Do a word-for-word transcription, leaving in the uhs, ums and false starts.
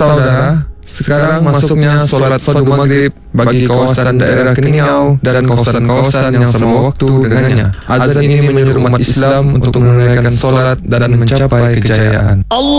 saudara, sekarang masuknya solat fardu maghrib bagi kawasan daerah Keningau dan kawasan-kawasan yang sama waktu dengannya. Azan ini menyuruh umat Islam untuk menunaikan solat dan mencapai kejayaan. Allah